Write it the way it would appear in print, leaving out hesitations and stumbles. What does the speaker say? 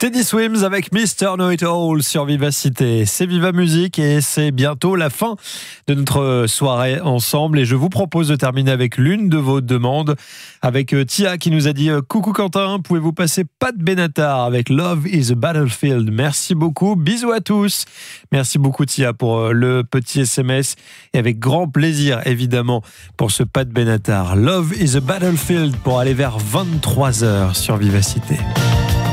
Teddy Swims avec Mr. Know It All sur Vivacité. C'est Viva Musique et c'est bientôt la fin de notre soirée ensemble. Et je vous propose de terminer avec l'une de vos demandes, avec Tia qui nous a dit « Coucou Quentin, pouvez-vous passer Pat Benatar avec Love is a Battlefield ?» Merci beaucoup, bisous à tous. Merci beaucoup Tia pour le petit SMS et avec grand plaisir évidemment pour ce Pat Benatar. Love is a Battlefield pour aller vers 23h sur Vivacité.